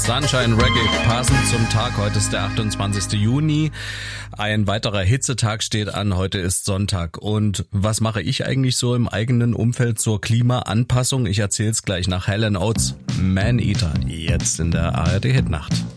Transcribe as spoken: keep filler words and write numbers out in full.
Sunshine Reggae, passend zum Tag. Heute ist der achtundzwanzigste Juni. Ein weiterer Hitzetag steht an. Heute ist Sonntag. Und was mache ich eigentlich so im eigenen Umfeld zur Klimaanpassung? Ich erzähle es gleich nach Hall and Oates, Man Eater, jetzt in der A R D Hitnacht.